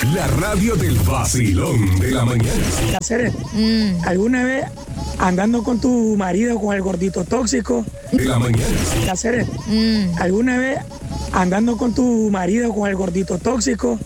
La radio del vacilón de la mañana. ¿Alguna vez andando con tu marido con el gordito tóxico? De la mañana. ¿Alguna vez andando con tu marido con el gordito tóxico?